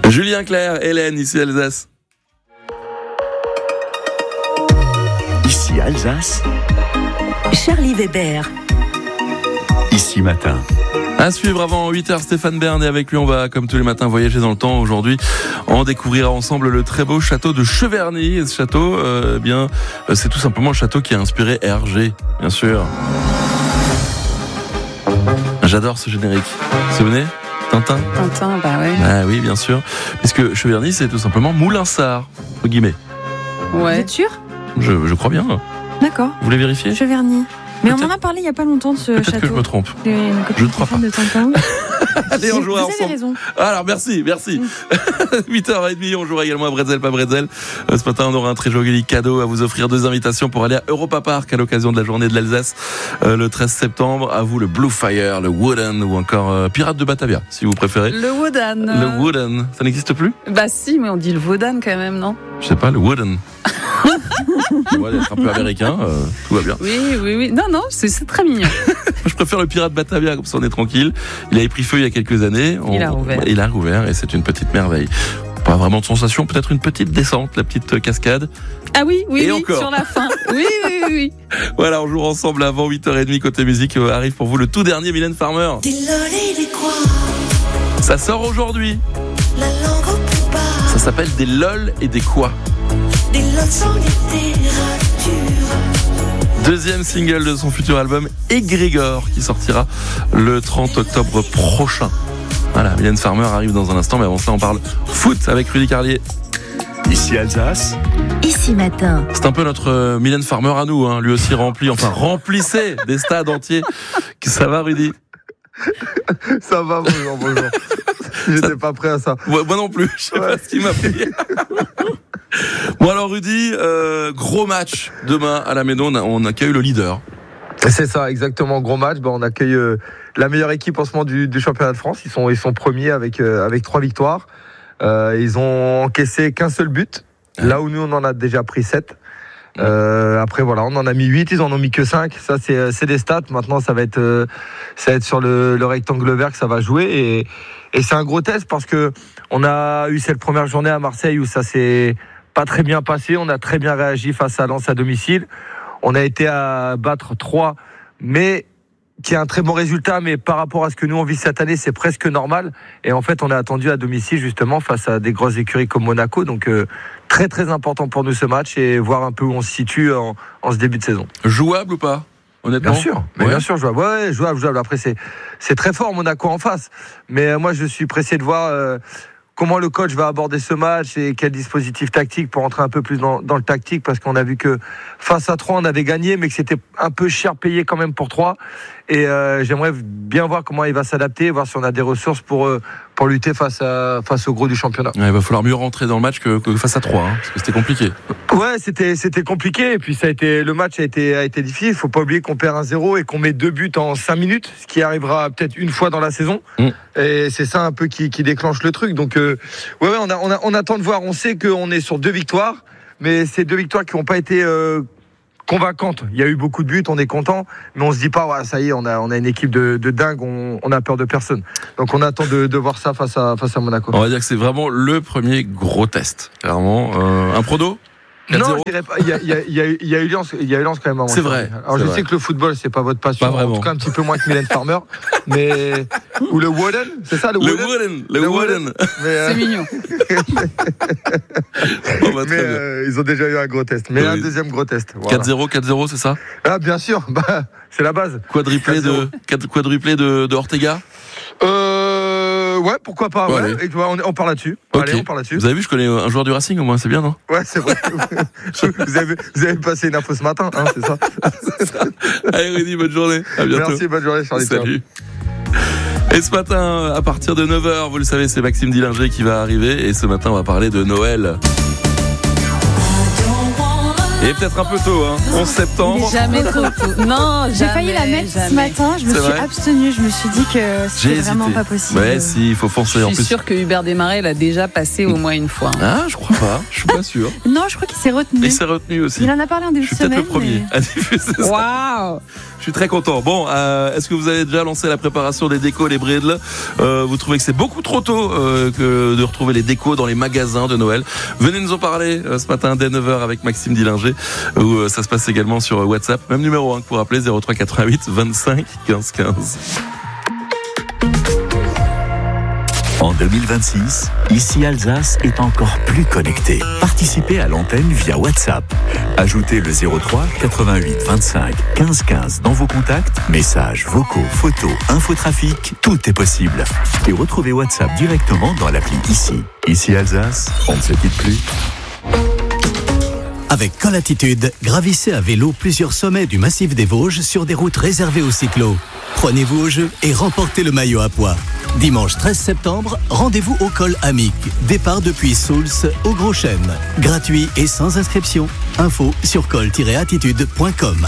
Julien Clerc, Hélène, ici Alsace. Ici Alsace. Charlie Weber. Ici Matin. À suivre avant 8h, Stéphane Bern, et avec lui on va comme tous les matins voyager dans le temps. Aujourd'hui on découvrira ensemble le très beau château de Cheverny. Et ce château, c'est tout simplement le château qui a inspiré Hergé, bien sûr. J'adore ce générique. Vous vous souvenez ? Tintin, bah ouais. Ah oui, bien sûr. Puisque Cheverny, c'est tout simplement Moulinsart, entre guillemets. Ouais. Vous êtes sûr ? Je crois bien. D'accord. Vous voulez vérifier ? Cheverny. Mais Peut-être. on en a parlé il n'y a pas longtemps de ce Peut-être château. que je me trompe. Une Je ne crois pas. de Tintin. Allez, on jouera Vous avez ensemble. raison. Alors, merci. 8h30, on jouera également à Bretzel, pas Bretzel. Ce matin, on aura un très joli cadeau à vous offrir, 2 invitations pour aller à Europa Park à l'occasion de la journée de l'Alsace, le 13 septembre. À vous, le Blue Fire, le Wooden ou encore Pirates de Batavia, si vous préférez. Le Wodan. Le Wooden, ça n'existe plus ? Bah si, mais on dit le Wodan quand même, non ? Je sais pas, le Wooden. On va être un peu américain, tout va bien. Oui. Non, c'est très mignon. Je préfère le Pirate Batavia, comme ça on est tranquille. Il avait pris feu il y a quelques années. Il a rouvert et c'est une petite merveille. Pas vraiment de sensation, peut-être une petite descente, la petite cascade. Ah oui, encore. sur la fin. Oui. Voilà, on joue ensemble avant 8h30 côté musique. Arrive pour vous le tout dernier Mylène Farmer. Ça sort aujourd'hui. Ça s'appelle Des lol et des quoi. Deuxième single de son futur album Égrégore qui sortira le 30 octobre prochain. Voilà, Mylène Farmer arrive dans un instant, mais avant cela on parle foot avec Rudy Carlier. Ici Alsace. Ici Matin. C'est un peu notre Mylène Farmer à nous, hein. Lui aussi remplissait des stades entiers. Ça va Rudy ? Ça va, bonjour. J'étais pas prêt à ça. Moi non plus, je sais pas ce qui m'a pris. Bon alors Rudy, gros match demain à la Méno, on accueille le leader. C'est ça, exactement, gros match. On accueille la meilleure équipe en ce moment du championnat de France. Ils sont premiers avec 3 victoires. Ils ont encaissé qu'un seul but, là où nous on en a déjà pris 7. Après voilà, on en a mis 8, ils en ont mis que 5. Ça c'est des stats. Maintenant ça va être sur le rectangle vert que ça va jouer et c'est un gros test parce que on a eu cette première journée à Marseille où ça s'est pas très bien passé. On a très bien réagi face à Lens à domicile. On a été à battre 3, mais qui est un très bon résultat, mais par rapport à ce que nous on vit cette année, c'est presque normal. Et en fait, on a attendu à domicile justement face à des grosses écuries comme Monaco. Donc très très important pour nous ce match et voir un peu où on se situe en ce début de saison. Jouable ou pas ? Honnêtement ? Bien sûr, mais bien sûr, jouable. Ouais, jouable. Après, c'est très fort Monaco en face. Mais moi, je suis pressé de voir comment le coach va aborder ce match et quel dispositif tactique pour entrer un peu plus dans le tactique, parce qu'on a vu que face à 3 on avait gagné mais que c'était un peu cher payé quand même pour 3 et j'aimerais bien voir comment il va s'adapter, voir si on a des ressources pour lutter face au gros du championnat. Il va falloir mieux rentrer dans le match que face à 3, parce que c'était compliqué. Ouais, c'était compliqué et puis le match a été difficile. Il faut pas oublier qu'on perd 1-0 et qu'on met 2 buts en 5 minutes, ce qui arrivera peut-être une fois dans la saison. Et c'est ça un peu qui déclenche le truc. Donc on attend de voir. On sait qu'on est sur 2 victoires, mais ces 2 victoires qui n'ont pas été convaincantes. Il y a eu beaucoup de buts, on est content, mais on se dit pas ça y est, on a une équipe de dingue, on a peur de personne. Donc on attend de voir ça face à Monaco. On va dire que c'est vraiment le premier gros test. Clairement, un prono ? 4-0. Non, je dirais pas. Il y a eu Lens quand même avant. C'est vrai. Alors je sais que le football c'est pas votre passion, pas vraiment. en tout cas un petit peu moins que Mylène Farmer, mais ou le Wooden, c'est ça le Wooden. C'est mignon. Mais ils ont déjà eu un gros test, mais un deuxième gros test. Voilà. 4-0, c'est ça ? Ah bien sûr, c'est la base. Quadruplé de Ortega ? Ouais, pourquoi pas. Ouais. Et on part là-dessus. Okay. Allez, on part là-dessus. Vous avez vu, je connais un joueur du Racing au moins, c'est bien, non ? Ouais, c'est vrai. vous avez passé une info ce matin, hein, c'est ça. Allez Rudy, bonne journée. À bientôt. Merci, bonne journée Charlie. Salut. Et ce matin, à partir de 9h, vous le savez, c'est Maxime Dillinger qui va arriver. Et ce matin, on va parler de Noël. Et peut-être un peu tôt, 11 septembre. Jamais trop tôt. Non, j'ai failli la mettre ce matin, je me suis abstenue, je me suis dit que c'était vraiment pas possible. Ouais, si, il faut foncer. Je suis sûr que Hubert Desmarais l'a déjà passé au moins une fois. Ah, je crois pas, je suis pas sûr. Non, je crois qu'il s'est retenu. Il s'est retenu aussi. Il en a parlé en début de semaine. Je suis peut-être le premier à diffuser ça. Waouh! Je suis très content. Bon, est-ce que vous avez déjà lancé la préparation des décos, les bridles? Vous trouvez que c'est beaucoup trop tôt que de retrouver les décos dans les magasins de Noël? Venez nous en parler ce matin dès 9h avec Maxime Dillinger, où ça se passe également sur WhatsApp. Même numéro pour appeler 03 88 25 15 15. En 2026, Ici Alsace est encore plus connecté. Participez à l'antenne via WhatsApp. Ajoutez le 03 88 25 15 15 dans vos contacts, messages, vocaux, photos, infotrafic, tout est possible. Et retrouvez WhatsApp directement dans l'appli Ici. Ici Alsace, on ne se quitte plus. Avec Colatitude, gravissez à vélo plusieurs sommets du massif des Vosges sur des routes réservées aux cyclos. Prenez-vous au jeu et remportez le maillot à pois. Dimanche 13 septembre, rendez-vous au col Amic. Départ depuis Souls au Gros Chêne. Gratuit et sans inscription. Info sur col-attitude.com.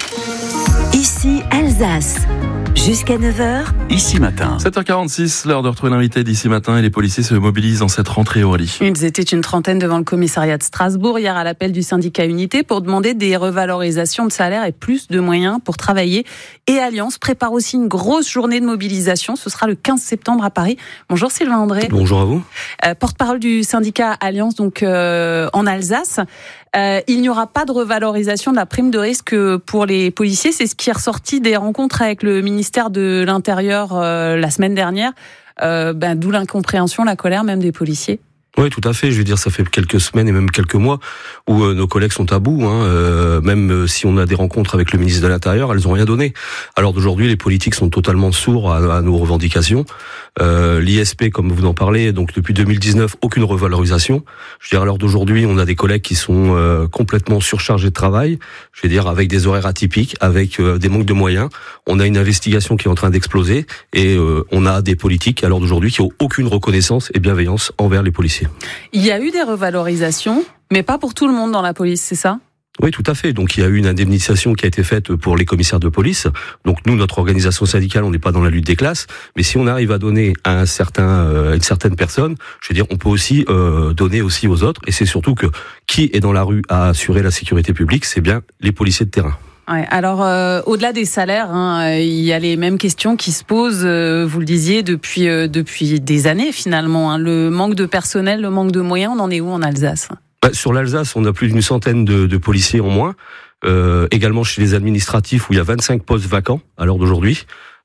Ici Alsace. Jusqu'à 9h. Ici Matin. 7h46, l'heure de retrouver l'invité d'Ici Matin, et les policiers se mobilisent dans cette rentrée, Aurélie. Ils étaient une trentaine devant le commissariat de Strasbourg hier à l'appel du syndicat Unité pour demander des revalorisations de salaire et plus de moyens pour travailler. Et Alliance prépare aussi une grosse journée de mobilisation. Ce sera le 15 septembre à Paris. Bonjour Sylvain André. Bonjour à vous. Porte-parole du syndicat Alliance donc en Alsace. Il n'y aura pas de revalorisation de la prime de risque pour les policiers. C'est ce qui est ressorti des rencontres avec le ministère de l'Intérieur la semaine dernière. D'où l'incompréhension, la colère même des policiers. Oui, tout à fait. Je veux dire, ça fait quelques semaines et même quelques mois où nos collègues sont à bout. Même si on a des rencontres avec le ministre de l'Intérieur, elles n'ont rien donné. Alors d'aujourd'hui, les politiques sont totalement sourds à nos revendications. L'ISP, comme vous en parlez, donc depuis 2019, aucune revalorisation. Je veux dire, à l'heure d'aujourd'hui, on a des collègues qui sont complètement surchargés de travail. Je veux dire, avec des horaires atypiques, avec des manques de moyens. On a une investigation qui est en train d'exploser et on a des politiques, à l'heure d'aujourd'hui, qui n'ont aucune reconnaissance et bienveillance envers les policiers. Il y a eu des revalorisations, mais pas pour tout le monde dans la police, c'est ça ? Oui, tout à fait. Donc, il y a eu une indemnisation qui a été faite pour les commissaires de police. Donc, nous, notre organisation syndicale, on n'est pas dans la lutte des classes. Mais si on arrive à donner à une certaine personne, je veux dire, on peut aussi donner aussi aux autres. Et c'est surtout que qui est dans la rue à assurer la sécurité publique, c'est bien les policiers de terrain. Ouais, alors, au-delà des salaires, il y a les mêmes questions qui se posent, vous le disiez, depuis des années finalement. Le manque de personnel, le manque de moyens, on en est où en Alsace ? Sur l'Alsace, on a plus d'une centaine de policiers en moins. Également chez les administratifs où il y a 25 postes vacants à l'heure d'aujourd'hui.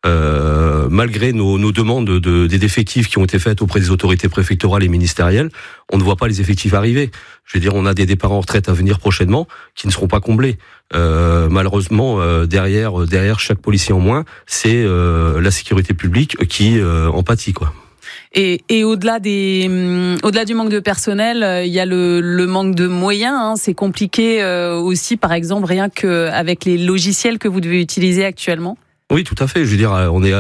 Malgré nos demandes des effectifs qui ont été faites auprès des autorités préfectorales et ministérielles, on ne voit pas les effectifs arriver. Je veux dire, on a des départs en retraite à venir prochainement qui ne seront pas comblés. Malheureusement, derrière chaque policier en moins, c'est la sécurité publique qui en pâtit, quoi. Et au-delà du manque de personnel, il y a le manque de moyens. C'est compliqué aussi, par exemple, rien qu'avec les logiciels que vous devez utiliser actuellement. Oui, tout à fait. Je veux dire,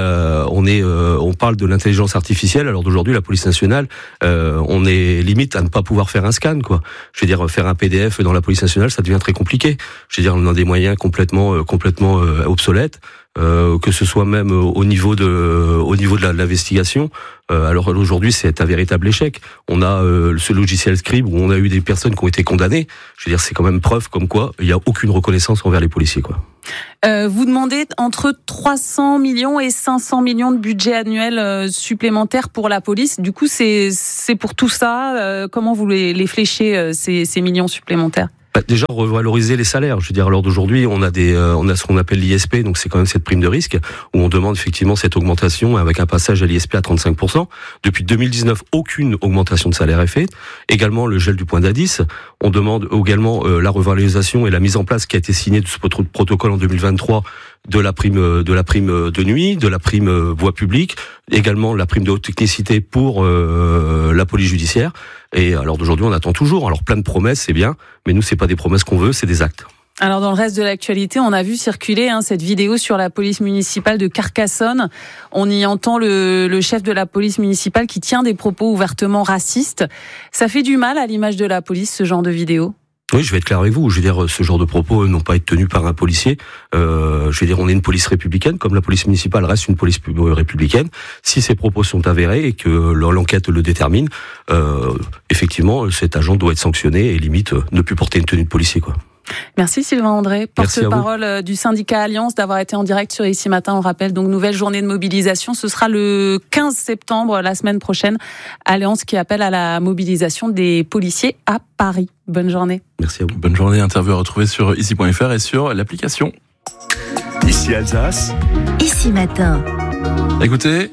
on parle de l'intelligence artificielle. Alors d'aujourd'hui, la police nationale, on est limite à ne pas pouvoir faire un scan, quoi. Je veux dire, faire un PDF dans la police nationale, ça devient très compliqué. Je veux dire, on a des moyens complètement obsolètes. Que ce soit même au niveau de l'investigation. Alors aujourd'hui, c'est un véritable échec. On a ce logiciel Scribe où on a eu des personnes qui ont été condamnées. Je veux dire, c'est quand même preuve comme quoi il y a aucune reconnaissance envers les policiers, quoi. Vous demandez entre 300 millions et 500 millions de budget annuel supplémentaire pour la police. Du coup, c'est pour tout ça. Comment vous les fléchez ces millions supplémentaires ? Déjà revaloriser les salaires. Je veux dire, à l'heure d'aujourd'hui, on a ce qu'on appelle l'ISP, donc c'est quand même cette prime de risque où on demande effectivement cette augmentation avec un passage à l'ISP à 35%. Depuis 2019, aucune augmentation de salaire est faite. Également le gel du point d'indice. On demande également la revalorisation et la mise en place qui a été signée de ce protocole en 2023 de la prime de nuit, de la prime voie publique, également la prime de haute technicité pour la police judiciaire. Et alors d'aujourd'hui, on attend toujours. Alors plein de promesses, c'est bien, mais nous, c'est pas des promesses qu'on veut, c'est des actes. Alors dans le reste de l'actualité, on a vu circuler cette vidéo sur la police municipale de Carcassonne. On y entend le chef de la police municipale qui tient des propos ouvertement racistes. Ça fait du mal à l'image de la police, ce genre de vidéo ? Oui, je vais être clair avec vous. Je veux dire, ce genre de propos n'ont pas été tenus par un policier. Je veux dire, on est une police républicaine, comme la police municipale reste une police républicaine. Si ces propos sont avérés et que l'enquête le détermine, effectivement, cet agent doit être sanctionné et limite ne plus porter une tenue de policier, quoi. Merci Sylvain André, porte-parole du syndicat Alliance, d'avoir été en direct sur Ici Matin. On rappelle donc nouvelle journée de mobilisation. Ce sera le 15 septembre, la semaine prochaine. Alliance qui appelle à la mobilisation des policiers à Paris. Bonne journée. Merci à vous. Bonne journée. Interview à retrouver sur ici.fr et sur l'application. Ici Alsace. Ici Matin. Écoutez,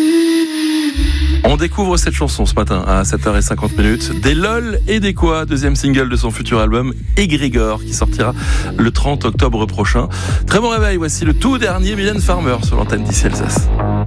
on découvre cette chanson ce matin à 7h50. Des LOL et des quoi, deuxième single de son futur album Égrégore qui sortira le 30 octobre prochain. Très bon réveil, voici le tout dernier Mylène Farmer sur l'antenne d'Ici Alsace.